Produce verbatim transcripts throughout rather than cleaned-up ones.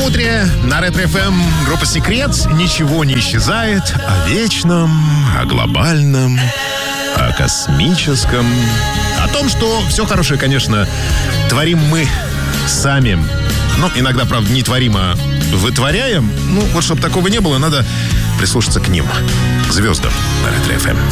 утре на Ретро-эф эм группа «Секрет». Ничего не исчезает. О вечном, о глобальном, о космическом. О том, что все хорошее, конечно, творим мы сами. Ну, иногда, правда, не творим, а вытворяем. Ну, вот чтобы такого не было, надо прислушаться к ним. К звездам на Ретро-эф эм.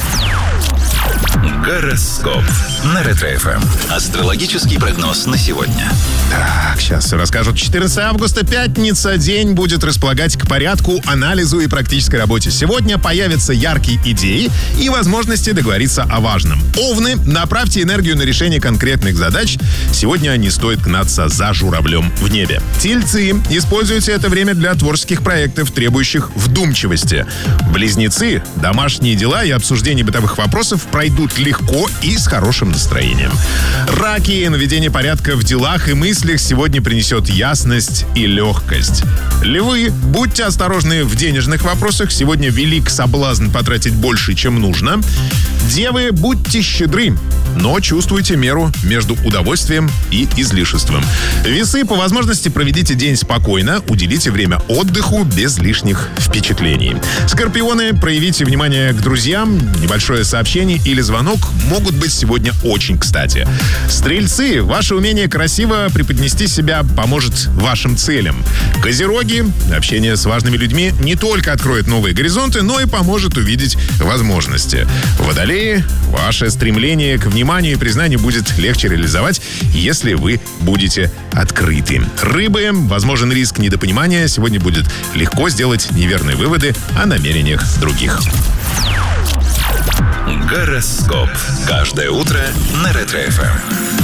Гороскоп на Ретро-эф эм. Астрологический прогноз на сегодня. Так, сейчас расскажут. четырнадцатое августа, пятница. День будет располагать к порядку, анализу и практической работе. Сегодня появятся яркие идеи и возможности договориться о важном. Овны, направьте энергию на решение конкретных задач. Сегодня не стоит гнаться за журавлем в небе. Тельцы, используйте это время для творческих проектов, требующих вдумчивости. Близнецы, домашние дела и обсуждение бытовых вопросов пройдут легко и с хорошим настроением. Раки, наведение порядка в делах и мыслях сегодня принесет ясность и легкость. Львы, будьте осторожны в денежных вопросах. Сегодня велик соблазн потратить больше, чем нужно. Девы, будьте щедры, но чувствуйте меру между удовольствием и излишеством. Весы, по возможности проведите день спокойно, уделите время отдыху без лишних впечатлений. Скорпионы, проявите внимание к друзьям, небольшое сообщение или звонок могут быть сегодня очень кстати. Стрельцы, ваше умение красиво преподнести себя поможет вашим целям. Козероги, общение с важными людьми не только откроет новые горизонты, но и поможет увидеть возможности. Водолеи, ваше стремление к вниманию и признанию будет легче реализовать, если вы будете открыты. Рыбы, возможен риск недопонимания. Сегодня будет легко сделать неверные выводы о намерениях других. Гороскоп. Каждое утро на Ретро-эф эм.